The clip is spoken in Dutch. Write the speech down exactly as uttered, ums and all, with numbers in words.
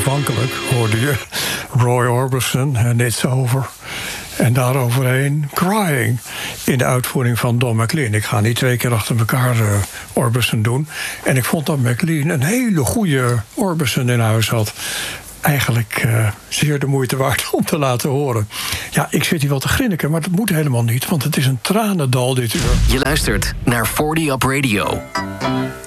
aanvankelijk hoorde je Roy Orbison en It's Over. En daaroverheen Crying in de uitvoering van Don McLean. Ik ga niet twee keer achter elkaar uh, Orbison doen. En ik vond dat McLean een hele goede Orbison in huis had. Eigenlijk uh, zeer de moeite waard om te laten horen. Ja, ik zit hier wel te grinniken, maar dat moet helemaal niet. Want het is een tranendal dit uur. Je luistert naar forty Up Radio.